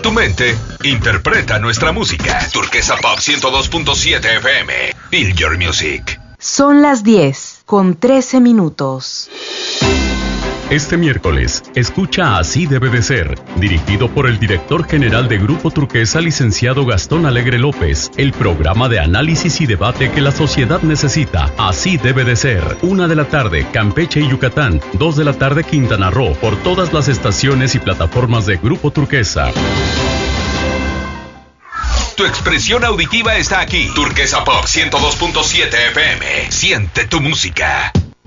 Tu mente interpreta nuestra música. Turquesa Pop 102.7 FM. Feel your music. Son las 10:13. Este miércoles, escucha Así debe de ser, dirigido por el director general de Grupo Turquesa, licenciado Gastón Alegre López, el programa de análisis y debate que la sociedad necesita. Así debe de ser. 1 de la tarde, Campeche y Yucatán. 2 de la tarde, Quintana Roo, por todas las estaciones y plataformas de Grupo Turquesa. Tu expresión auditiva está aquí. Turquesa Pop 102.7 FM. Siente tu música.